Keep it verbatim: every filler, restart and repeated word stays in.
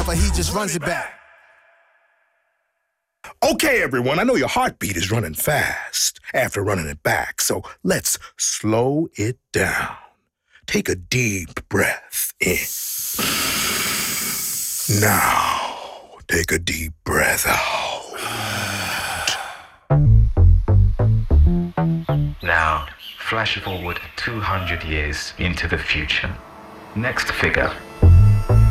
whatever, he just runs it back. Okay, everyone, I know your heartbeat is running fast after running it back, so let's slow it down. Take a deep breath in. Now, take a deep breath out. Now, flash forward two hundred years into the future. Next figure.